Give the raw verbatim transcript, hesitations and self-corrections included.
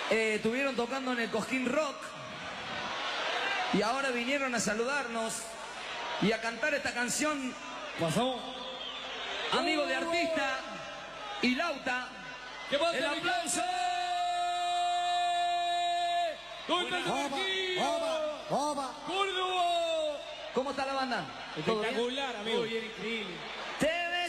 Eh, estuvieron tocando en el Cosquín Rock y ahora vinieron a saludarnos y a cantar esta canción. Pasamos. Amigo de artista y Lauta. ¿Qué pasa, el aplauso. ¿Dónde está Oba, oba. Córdoba? ¿Cómo está la banda? ¿Todo bien? Espectacular, amigo. Muy bien, increíble.